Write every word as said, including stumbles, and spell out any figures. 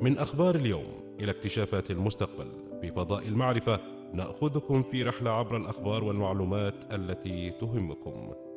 من أخبار اليوم إلى اكتشافات المستقبل، في فضاء المعرفة نأخذكم في رحلة عبر الأخبار والمعلومات التي تهمكم.